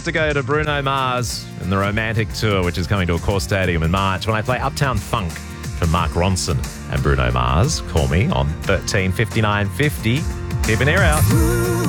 tickets to go to Bruno Mars and the Romantic Tour, which is coming to Accor Stadium in March, when I play Uptown Funk from Mark Ronson and Bruno Mars. Call me on 13 59 50. Keep an ear out.